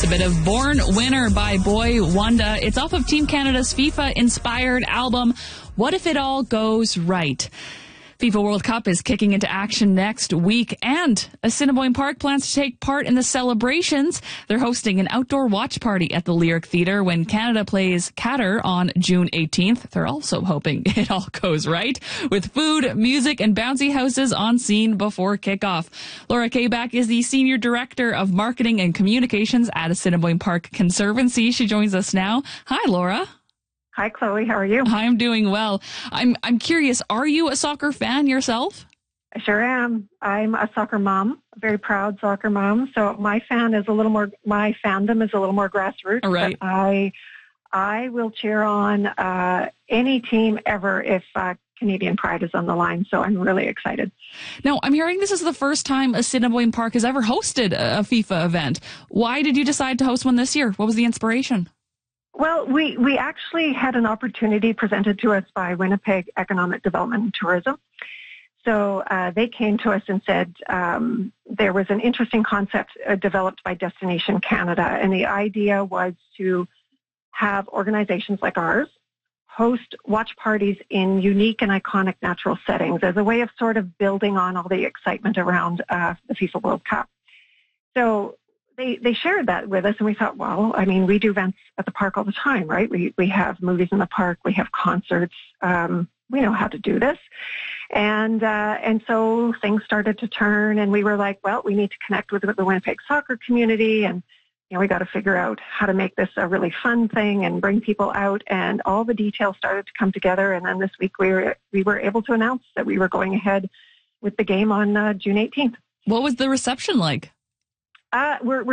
A bit of Born Winner by Boy Wonder. It's off of Team Canada's FIFA-inspired album, What If It All Goes Right? FIFA World Cup is kicking into action next week, and Assiniboine Park plans to take part in the celebrations. They're hosting an outdoor watch party at the Lyric Theatre when Canada plays Qatar on June 18th. They're also hoping it all goes right, with food, music, and bouncy houses on scene before kickoff. Laura Kabak is the Senior Director of Marketing and Communications at Assiniboine Park Conservancy. She joins us now. Hi, Laura. Hi, Chloe. How are you? I'm doing well. I'm curious, are you a soccer fan yourself? I sure am. I'm a soccer mom, a very proud soccer mom. So my fandom is a little more grassroots. All right. But I will cheer on any team ever if Canadian pride is on the line. So I'm really excited. Now, I'm hearing this is the first time Assiniboine Park has ever hosted a FIFA event. Why did you decide to host one this year? What was the inspiration? Well, we actually had an opportunity presented to us by Winnipeg Economic Development and Tourism. So they came to us and said there was an interesting concept developed by Destination Canada, and the idea was to have organizations like ours host watch parties in unique and iconic natural settings as a way of sort of building on all the excitement around the FIFA World Cup. So they shared that with us, and we thought, well, I mean, we do events at the park all the time, right? We have movies in the park, we have concerts, we know how to do this. And so things started to turn, and we were like, well, we need to connect with the Winnipeg soccer community, and we got to figure out how to make this a really fun thing and bring people out, and all the details started to come together. And then this week we were able to announce that we were going ahead with the game on June 18th. What was the reception like? We're